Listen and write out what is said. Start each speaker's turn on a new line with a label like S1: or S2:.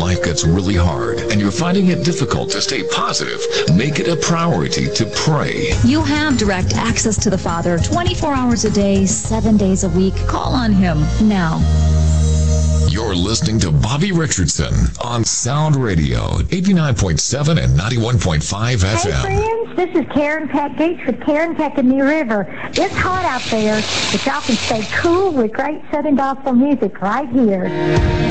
S1: life gets really hard and you're finding it difficult to stay positive, make it a priority to pray.
S2: You have direct access to the Father 24 hours a day, 7 days a week. Call on Him now.
S1: You're listening to Bobby Richardson on Sound Radio, 89.7 and 91.5 FM.
S3: Hey friends, this is Karen Peck Gates with Karen Peck in New River. It's hot out there, but y'all can stay cool with great Southern gospel music right here.